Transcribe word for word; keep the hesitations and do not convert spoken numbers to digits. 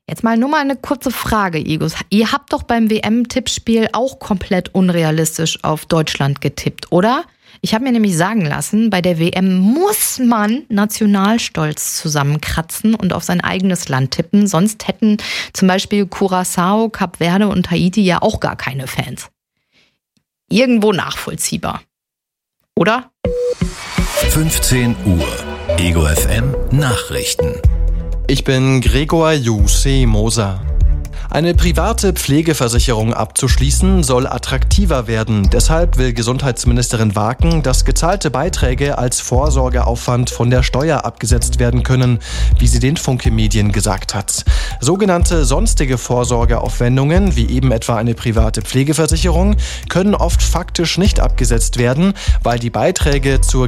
Jetzt mal nur mal eine kurze Frage, Igos. Ihr habt doch beim W M-Tippspiel auch komplett unrealistisch auf Deutschland getippt, oder? Ich habe mir nämlich sagen lassen, bei der W M muss man Nationalstolz zusammenkratzen und auf sein eigenes Land tippen. Sonst hätten zum Beispiel Curaçao, Kap Verde und Haiti ja auch gar keine Fans. Irgendwo nachvollziehbar. Oder? fünfzehn Uhr. Ego F M Nachrichten. Ich bin Gregor Jussi Moser. Eine private Pflegeversicherung abzuschließen soll attraktiver werden. Deshalb will Gesundheitsministerin Waken, dass gezahlte Beiträge als Vorsorgeaufwand von der Steuer abgesetzt werden können, wie sie den Funke Medien gesagt hat. Sogenannte sonstige Vorsorgeaufwendungen, wie eben etwa eine private Pflegeversicherung, können oft faktisch nicht abgesetzt werden, weil die Beiträge zur